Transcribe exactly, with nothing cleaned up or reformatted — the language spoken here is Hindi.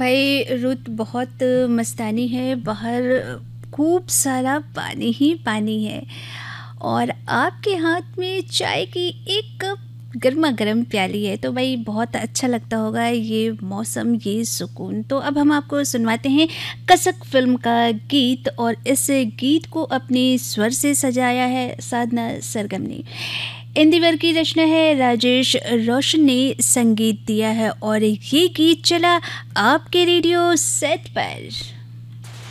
भाई रुत बहुत मस्तानी है, बाहर खूब सारा पानी ही पानी है और आपके हाथ में चाय की एक कप गर्मा गर्म प्याली है तो भाई बहुत अच्छा लगता होगा ये मौसम, ये सुकून। तो अब हम आपको सुनवाते हैं कसक फिल्म का गीत और इस गीत को अपने स्वर से सजाया है साधना सरगम ने। इंदिवर की रचना है, राजेश रोशन ने संगीत दिया है और ये गीत चला आपके रेडियो सेट पर।